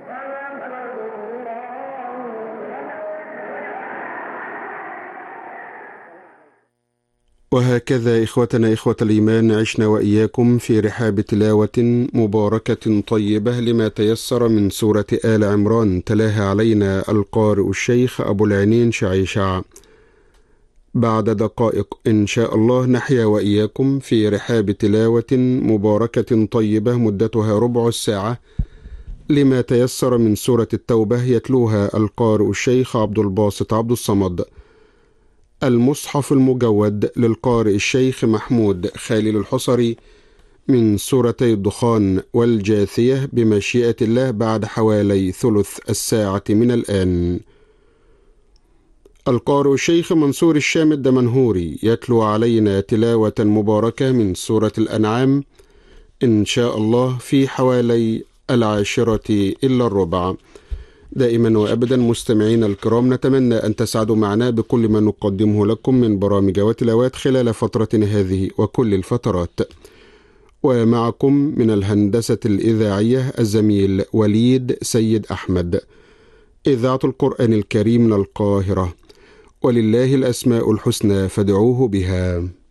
وهكذا إخوتنا إخوة الإيمان عشنا وإياكم في رحاب تلاوة مباركة طيبة لما تيسر من سورة آل عمران، تلاها علينا القارئ الشيخ أبو العينين شعيشع. بعد دقائق إن شاء الله نحيا وإياكم في رحاب تلاوة مباركة طيبة مدتها ربع الساعة لما تيسر من سورة التوبة، يتلوها القارئ الشيخ عبد الباسط عبد الصمد. المصحف المجود للقارئ الشيخ محمود خالد الحصري من سورتي الدخان والجاثية بمشيئة الله بعد حوالي ثلث الساعة من الآن. القارئ الشيخ منصور الشام الدمنهوري يتلو علينا تلاوة مباركة من سورة الأنعام إن شاء الله في حوالي 10:10 دائما وأبدا. مستمعين الكرام، نتمنى أن تسعدوا معنا بكل ما نقدمه لكم من برامج وتلاوات خلال فترتنا هذه وكل الفترات. ومعكم من الهندسة الإذاعية الزميل وليد سيد أحمد، إذاعة القرآن الكريم من القاهرة. ولله الأسماء الحسنى فادعوه بها.